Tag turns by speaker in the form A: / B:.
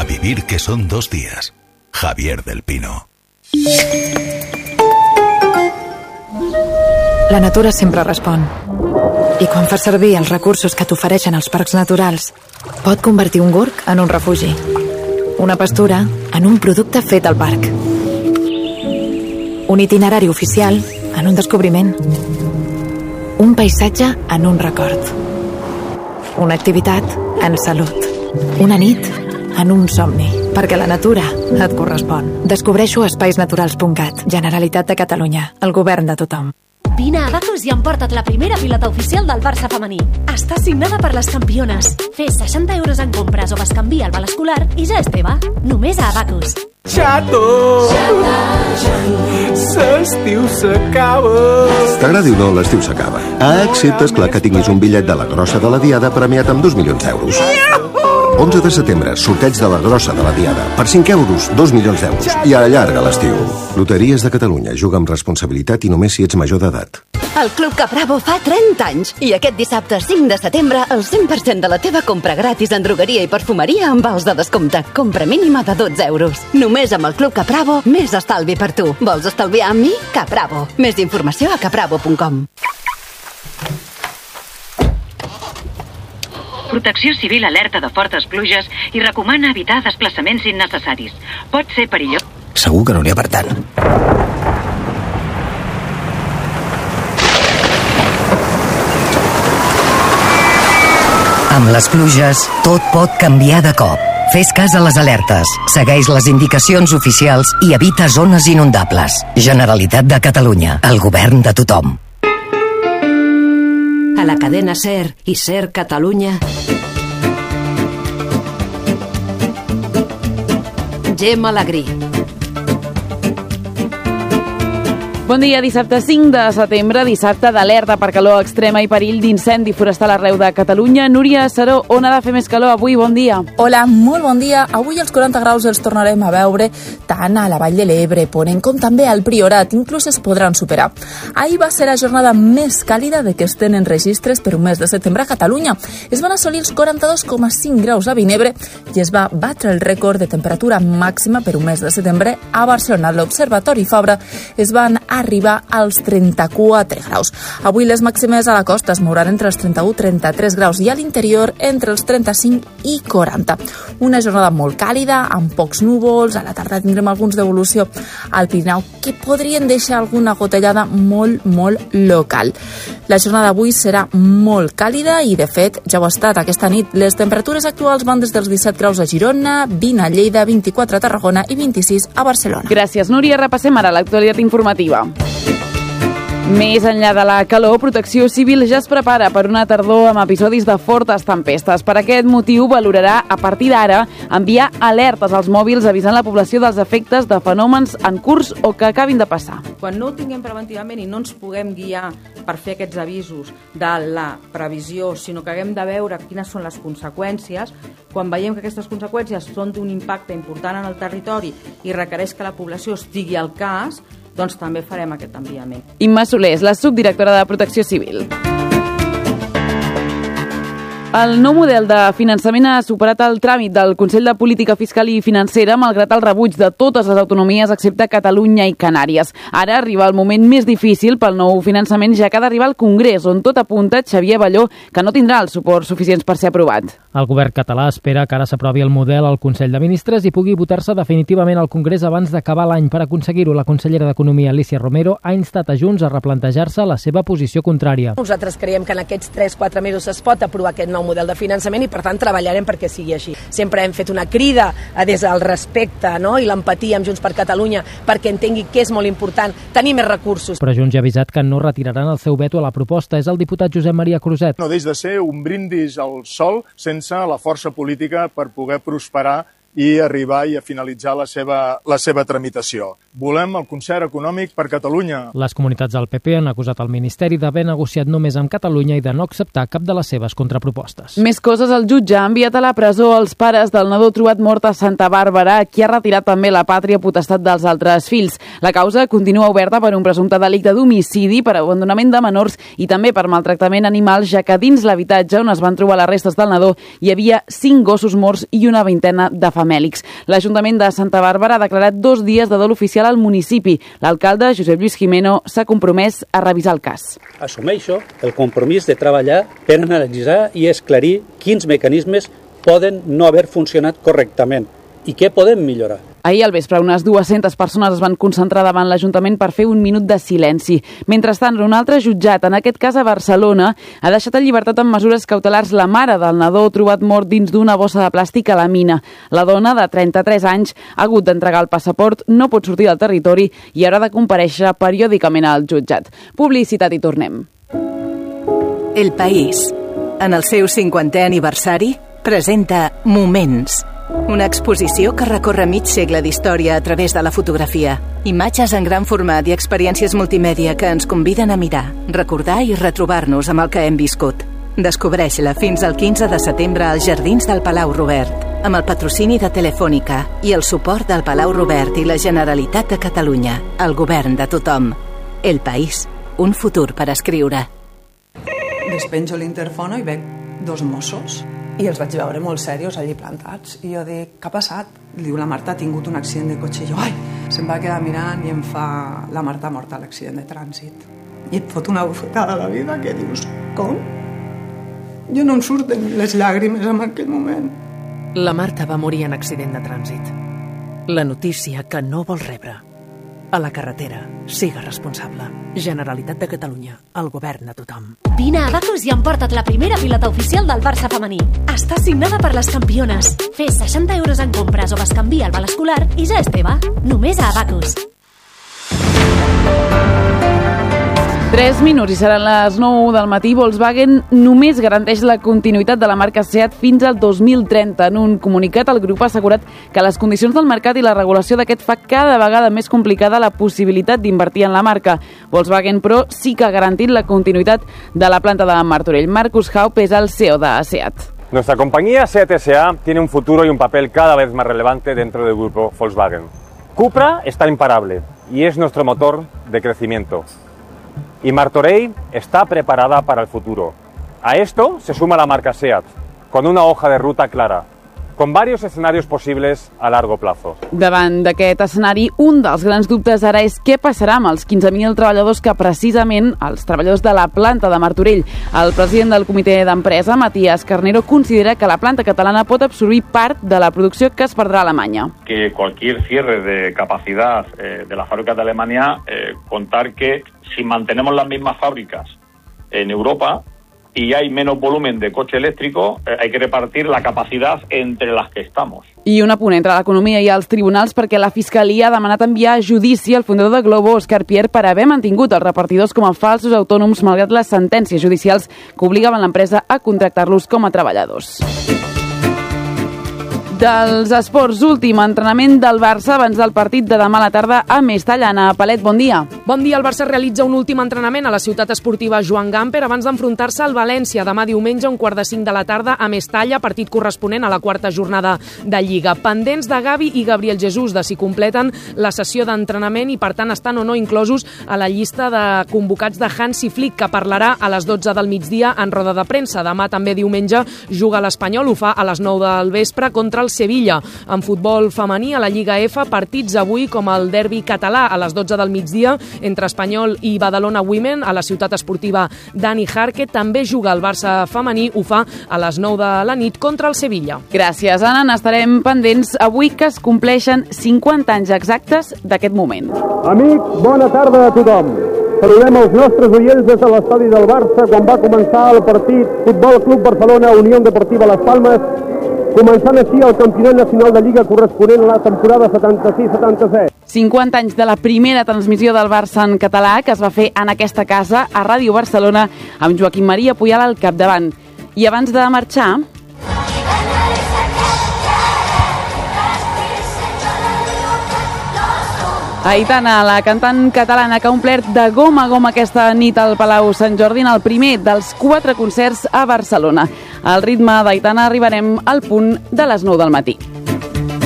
A: vivir que son 2 días. Javier del Pino.
B: La natura sempre respon. I quan fas servir els recursos que t'ofereixen els parcs naturals, pot convertir un gorg en un refugi, una pastura en un producte fet al parc, un itinerari oficial en un descobriment, un paisatge en un record, una activitat en salut, una nit en un somni, perquè la natura et correspon. Descobreixo a espaisnaturals.cat. Generalitat de Catalunya, el govern de tothom.
C: Vine a Abacus i emporta't la primera pilota oficial del Barça femení. Està signada per les campiones. Fes 60 euros en compres o bescanvia el val escolar i ja és teva. Només a Abacus.
D: Xato! L'estiu s'acaba.
E: T'agradi o no, l'estiu s'acaba. Excepte, esclar, que tinguis un bitllet de la grossa de la Diada premiat amb 2 milions d'euros. 11 de setembre, sorteig de la grossa de la Diada. Per 5 euros, 2 milions d'euros. I allarga l'estiu. Loteries de Catalunya. Juga amb responsabilitat i només si ets major d'edat.
F: El Club Capravo fa 30 anys i aquest dissabte 5 de setembre el 100% de la teva compra gratis en drogueria i perfumeria amb vals de descompte. Compra mínima de 12 euros. Només amb el Club Capravo, més estalvi per tu. Vols estalviar amb mi? Capravo. Més informació a capravo.com.
G: Protecció Civil alerta de fortes pluges i recomana evitar desplaçaments innecessaris. Pot ser perillós.
H: Segur que no n'hi ha per tant. Amb les pluges, tot pot canviar de cop. Fes cas a les alertes, segueix les indicacions oficials i evita zones inundables. Generalitat de Catalunya, el govern de tothom.
I: A la cadena SER i SER Catalunya. Gemma Alegrí.
J: Bon dia, dissabte 5 de setembre, dissabte d'alerta per calor extrema i perill d'incendi forestal arreu de Catalunya. Núria Saró, on ha de fer més calor avui? Bon dia.
K: Hola, molt bon dia. Avui els 40 graus els tornarem a veure tant a la Vall de l'Ebre, Ponent, com també al Priorat. Inclús es podran superar. Ahir va ser la jornada més càlida de que es tenen registres per un mes de setembre a Catalunya. Es van assolir els 42,5 graus a Vinebre i es va batre el rècord de temperatura màxima per un mes de setembre a Barcelona. L'Observatori Fabra es van arribar als 34 graus. Avui les màximes a la costa es mouran entre els 31 i 33 graus i a l'interior entre els 35 i 40. Una jornada molt càlida, amb pocs núvols. A la tarda tindrem alguns d'evolució al Pirineu que podrien deixar alguna gotellada molt local. La jornada d'avui serà molt càlida i, de fet, ja ho ha estat aquesta nit. Les temperatures actuals van des dels 17 graus a Girona, 20 a Lleida, 24 a Tarragona i 26 a Barcelona.
J: Gràcies, Núria. Repassem ara l'actualitat informativa. Més enllà de la calor, Protecció Civil ja es prepara per una tardor amb episodis de fortes tempestes. Per aquest motiu, valorarà, a partir d'ara, enviar alertes als mòbils avisant la població dels efectes de fenòmens en curs o que acabin de passar.
L: Quan no ho tinguem preventivament i no ens puguem guiar per fer aquests avisos de la previsió, sinó que haguem de veure quines són les conseqüències, quan veiem que aquestes conseqüències són d'un impacte important en el territori i requereix que la població estigui al cas, doncs també farem aquest enviament.
J: Imma Soler és la subdirectora de Protecció Civil. El nou model de finançament ha superat el tràmit del Consell de Política Fiscal i Financera malgrat el rebuig de totes les autonomies excepte Catalunya i Canàries. Ara arriba el moment més difícil pel nou finançament, ja que ha d'arribar al Congrés, on tot apunta Xavier Balló, que no tindrà els suports suficients per ser aprovat.
M: El govern català espera que ara s'aprovi el model al Consell de Ministres i pugui votar-se definitivament al Congrés abans d'acabar l'any. Per aconseguir-ho, la consellera d'Economia, Alícia Romero, ha instat a Junts a replantejar-se la seva posició contrària.
N: Nosaltres creiem que en aquests 3-4 mesos es pot aprovar aquest nou model de finançament i per tant treballarem perquè sigui així. Sempre hem fet una crida des del respecte, no? I l'empatia amb Junts per Catalunya perquè entengui que és molt important tenir més recursos.
M: Però Junts ja ha avisat que no retiraran el seu veto a la proposta. És el diputat Josep Maria Cruzet.
O: No deix de ser un brindis al sol sense la força política per poder prosperar i arribar i a finalitzar la seva tramitació. Volem el concert econòmic per Catalunya.
M: Les comunitats del PP han acusat el Ministeri d'haver negociat només amb Catalunya i de no acceptar cap de les seves contrapropostes.
J: Més coses, el jutge ha enviat a la presó els pares del nadó trobat mort a Santa Bàrbara, qui ha retirat també la pàtria potestat dels altres fills. La causa continua oberta per un presumpte delicte d'homicidi, per abandonament de menors i també per maltractament animal, ja que dins l'habitatge on es van trobar les restes del nadó hi havia 5 gossos morts i una vintena de famílies. famèlics. L'Ajuntament de Santa Bàrbara ha declarat 2 dies de dol oficial al municipi. L'alcalde, Josep Lluís Jimeno, s'ha compromès a revisar el cas.
P: Assumeixo el compromís de treballar per analitzar i esclarir quins mecanismes poden no haver funcionat correctament i què podem millorar.
J: Ahir al vespre, unes 200 persones es van concentrar davant l'Ajuntament per fer un minut de silenci. Mentrestant, un altre jutjat, en aquest cas a Barcelona, ha deixat en llibertat amb mesures cautelars la mare del nadó trobat mort dins d'una bossa de plàstic a la mina. La dona, de 33 anys, ha hagut d'entregar el passaport, no pot sortir del territori i haurà de comparèixer periòdicament al jutjat. Publicitat i tornem.
Q: El País, en el seu 50è aniversari, presenta Moments, una exposició que recorre mig segle d'història a través de la fotografia. Imatges en gran format i experiències multimèdia que ens conviden a mirar, recordar i retrobar-nos amb el que hem viscut. Descobreix-la fins al 15 de setembre als Jardins del Palau Robert, amb el patrocini de Telefònica i el suport del Palau Robert i la Generalitat de Catalunya, el govern de tothom. El País, un futur per escriure.
R: Despenjo l'interfono i veig 2 Mossos i els vaig veure molt serios allí plantats i jo dic, què ha passat? Diu, la Marta ha tingut un accident de cotxe i jo, se'm va quedar mirant i em fa, la Marta ha mort a l'accident de trànsit i et fot una bufetada a la vida que dius, com? Jo no em surten les llàgrimes en aquell moment.
S: La Marta va morir en accident de trànsit. La notícia que no vols rebre. A la carretera, siga responsable. Generalitat de Catalunya, el govern de tothom.
C: Vine a Abacus i emporta't la primera pilota oficial del Barça femení. Està signada per les campiones. Fes 60 euros en compres o bescanvia el val escolar i ja és teva. Només a Abacus.
J: 3 minuts i seran les 9 del matí. Volkswagen només garanteix la continuïtat de la marca Seat fins al 2030. En un comunicat, el grup ha assegurat que les condicions del mercat i la regulació d'aquest fa cada vegada més complicada la possibilitat d'invertir en la marca. Volkswagen, però, sí que ha garantit la continuïtat de la planta de Martorell. Marcus Haup és el CEO de Seat.
T: Nuestra compañía Seat S.A. tiene un futuro y un papel cada vez más relevante dentro del grupo Volkswagen. Cupra está imparable y es nuestro motor de crecimiento. Y Martorell está preparada para el futuro. A esto se suma la marca Seat, con una hoja de ruta clara, con varios escenarios possibles a largo plazo.
J: Davant d'aquest escenari, un dels grans dubtes ara és què passarà amb els 15.000 treballadors que precisament, els treballadors de la planta de Martorell. El president del comitè d'empresa, Matías Carnero, considera que la planta catalana pot absorbir part de la producció que es perdrà a Alemanya.
U: Que cualquier cierre de capacidad de las fábricas de Alemania, contar que si mantenemos las mismas fábricas en Europa, y hay menos volumen de coche eléctrico, hay que repartir la capacidad entre las que estamos.
J: I un apunt entre l'economia i els tribunals perquè la Fiscalia ha demanat enviar a judici al fundador de Glovo, Òscar Pierre, per haver mantingut els repartidors com a falsos autònoms malgrat les sentències judicials que obligaven l'empresa a contractar-los com a treballadors. Dels esports, últim entrenament del Barça abans del partit de demà a la tarda a Mestalla. Anna Palet, bon dia.
V: Bon dia. El Barça realitza un últim entrenament a la ciutat esportiva Joan Gamper abans d'enfrontar-se al València demà diumenge a 4:45 de la tarda a Mestalla, partit corresponent a la 4a jornada de Lliga. Pendents de Gavi i Gabriel Jesús de si completen la sessió d'entrenament i, per tant, estan o no inclosos a la llista de convocats de Hansi Flick, que parlarà a les 12 del migdia en roda de premsa. Demà, també diumenge, juga l'Espanyol, ho fa a les 9 del vespre contra el Sevilla. En futbol femení, a la Lliga F, partits avui com el derbi català a les 12 del migdia entre Espanyol i Badalona Women a la ciutat esportiva Dani Jarque. També juga el Barça femení, ho fa a les 9 de la nit contra el Sevilla.
J: Gràcies, Anna. N'estarem pendents avui que es compleixen 50 anys exactes d'aquest moment.
W: Amics, bona tarda a tothom. Saludem els nostres oients des de l'estadi del Barça quan va començar el partit Futbol Club Barcelona Unió Deportiva Las Palmes, començant així el campionat nacional de Lliga corresponent a la temporada 76-77.
J: 50 anys de la primera transmissió del Barça en català, que es va fer en aquesta casa, a Ràdio Barcelona, amb Joaquim Maria Puyal al capdavant. I abans de marxar... Aitana, la cantant catalana que ha omplert de gom a gom aquesta nit al Palau Sant Jordi en el primer dels 4 concerts a Barcelona. Al ritme d'Aitana arribarem al punt de les 9 del matí.